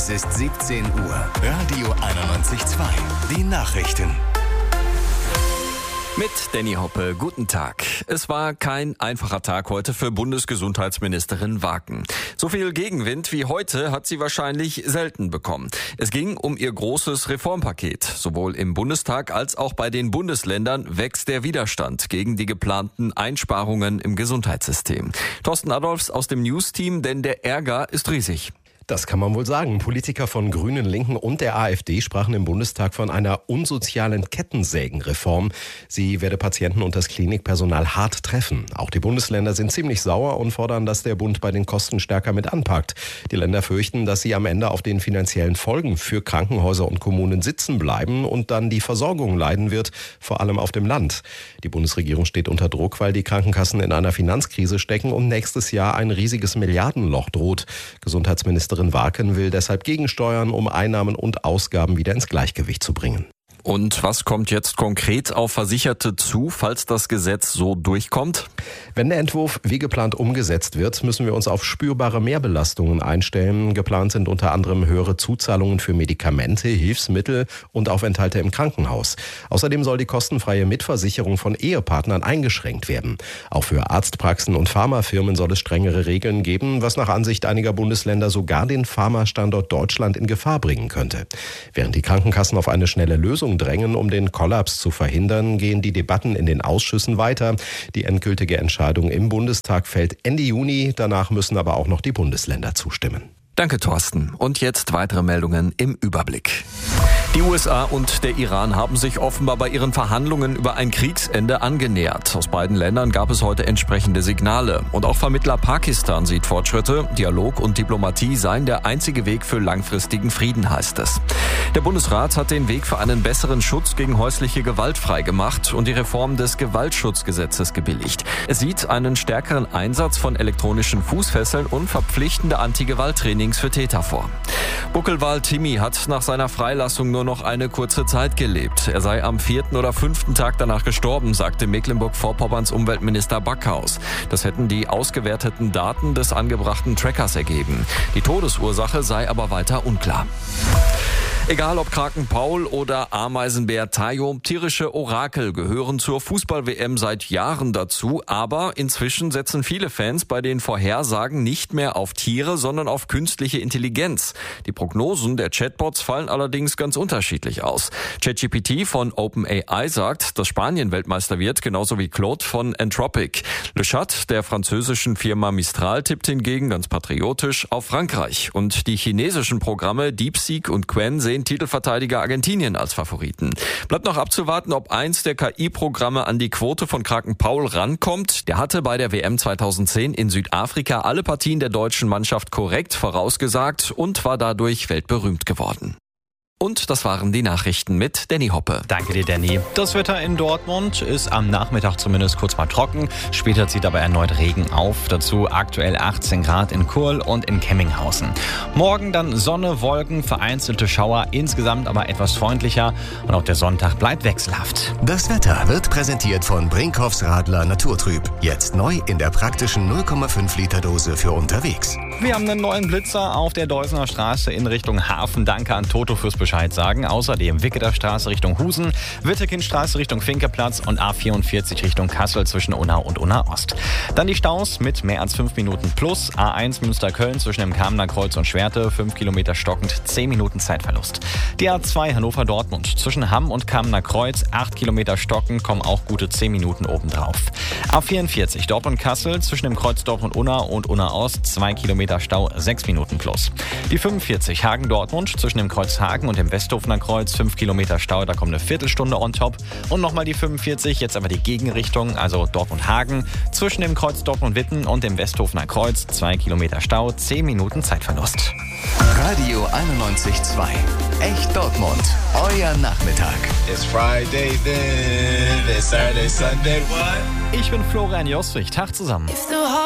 Es ist 17 Uhr. Radio 91.2. Die Nachrichten. Mit Danny Hoppe, guten Tag. Es war kein einfacher Tag heute für Bundesgesundheitsministerin Wagen. So viel Gegenwind wie heute hat sie wahrscheinlich selten bekommen. Es ging um ihr großes Reformpaket. Sowohl im Bundestag als auch bei den Bundesländern wächst der Widerstand gegen die geplanten Einsparungen im Gesundheitssystem. Thorsten Adolfs aus dem News-Team, denn der Ärger ist riesig. Das kann man wohl sagen. Politiker von Grünen, Linken und der AfD sprachen im Bundestag von einer unsozialen Kettensägenreform. Sie werde Patienten und das Klinikpersonal hart treffen. Auch die Bundesländer sind ziemlich sauer und fordern, dass der Bund bei den Kosten stärker mit anpackt. Die Länder fürchten, dass sie am Ende auf den finanziellen Folgen für Krankenhäuser und Kommunen sitzen bleiben und dann die Versorgung leiden wird, vor allem auf dem Land. Die Bundesregierung steht unter Druck, weil die Krankenkassen in einer Finanzkrise stecken und nächstes Jahr ein riesiges Milliardenloch droht. Gesundheitsministerin Wagen will deshalb gegensteuern, um Einnahmen und Ausgaben wieder ins Gleichgewicht zu bringen. Und was kommt jetzt konkret auf Versicherte zu, falls das Gesetz so durchkommt? Wenn der Entwurf wie geplant umgesetzt wird, müssen wir uns auf spürbare Mehrbelastungen einstellen. Geplant sind unter anderem höhere Zuzahlungen für Medikamente, Hilfsmittel und Aufenthalte im Krankenhaus. Außerdem soll die kostenfreie Mitversicherung von Ehepartnern eingeschränkt werden. Auch für Arztpraxen und Pharmafirmen soll es strengere Regeln geben, was nach Ansicht einiger Bundesländer sogar den Pharmastandort Deutschland in Gefahr bringen könnte. Während die Krankenkassen auf eine schnelle Lösung drängen, um den Kollaps zu verhindern, gehen die Debatten in den Ausschüssen weiter. Die endgültige Entscheidung im Bundestag fällt Ende Juni. Danach müssen aber auch noch die Bundesländer zustimmen. Danke, Thorsten. Und jetzt weitere Meldungen im Überblick. Die USA und der Iran haben sich offenbar bei ihren Verhandlungen über ein Kriegsende angenähert. Aus beiden Ländern gab es heute entsprechende Signale. Und auch Vermittler Pakistan sieht Fortschritte. Dialog und Diplomatie seien der einzige Weg für langfristigen Frieden, heißt es. Der Bundesrat hat den Weg für einen besseren Schutz gegen häusliche Gewalt freigemacht und die Reform des Gewaltschutzgesetzes gebilligt. Es sieht einen stärkeren Einsatz von elektronischen Fußfesseln und verpflichtende Anti-Gewalt-Trainings für Täter vor. Buckelwal Timmy hat nach seiner Freilassung nur noch eine kurze Zeit gelebt. Er sei am 4. oder 5. Tag danach gestorben, sagte Mecklenburg-Vorpommerns Umweltminister Backhaus. Das hätten die ausgewerteten Daten des angebrachten Trackers ergeben. Die Todesursache sei aber weiter unklar. Egal ob Kraken Paul oder Ameisenbär Tayo, tierische Orakel gehören zur Fußball-WM seit Jahren dazu, aber inzwischen setzen viele Fans bei den Vorhersagen nicht mehr auf Tiere, sondern auf künstliche Intelligenz. Die Prognosen der Chatbots fallen allerdings ganz unterschiedlich aus. ChatGPT von OpenAI sagt, dass Spanien Weltmeister wird, genauso wie Claude von Anthropic. Le Chat der französischen Firma Mistral tippt hingegen ganz patriotisch auf Frankreich. Und die chinesischen Programme DeepSeek und Qwen sehen Titelverteidiger Argentinien als Favoriten. Bleibt noch abzuwarten, ob eins der KI-Programme an die Quote von Kraken Paul rankommt. Der hatte bei der WM 2010 in Südafrika alle Partien der deutschen Mannschaft korrekt vorausgesagt und war dadurch weltberühmt geworden. Und das waren die Nachrichten mit Danny Hoppe. Danke dir, Danny. Das Wetter in Dortmund ist am Nachmittag zumindest kurz mal trocken. Später zieht aber erneut Regen auf. Dazu aktuell 18 Grad in Kurl und in Kemminghausen. Morgen dann Sonne, Wolken, vereinzelte Schauer, insgesamt aber etwas freundlicher. Und auch der Sonntag bleibt wechselhaft. Das Wetter wird präsentiert von Brinkhoffs Radler Naturtrüb. Jetzt neu in der praktischen 0,5 Liter Dose für unterwegs. Wir haben einen neuen Blitzer auf der Deusener Straße in Richtung Hafen. Danke an Toto fürs Bescheid sagen. Außerdem Wicketer Straße Richtung Husen, Wittekindstraße Richtung Finkeplatz und A44 Richtung Kassel zwischen Unna und Unna Ost. Dann die Staus mit mehr als 5 Minuten plus. A1 Münster-Köln zwischen dem Kamener Kreuz und Schwerte, 5 Kilometer stockend, 10 Minuten Zeitverlust. Die A2 Hannover-Dortmund zwischen Hamm und Kamener Kreuz, 8 Kilometer stockend, kommen auch gute 10 Minuten obendrauf. A44 Dortmund-Kassel zwischen dem Kreuz Dortmund-Unna und Unna Ost, 2 Kilometer Stau, 6 Minuten plus. Die 45 Hagen-Dortmund zwischen dem Kreuz Hagen und dem Westhofener Kreuz, 5 Kilometer Stau, da kommt eine Viertelstunde on top. Und nochmal die 45, jetzt aber die Gegenrichtung, also Dortmund-Hagen, zwischen dem Kreuz Dortmund-Witten und dem Westhofener Kreuz, 2 Kilometer Stau, 10 Minuten Zeitverlust. Radio 91.2. Echt Dortmund. Euer Nachmittag. It's Friday then, it's Saturday, Sunday, what? Ich bin Florian Jostrich, Tag zusammen.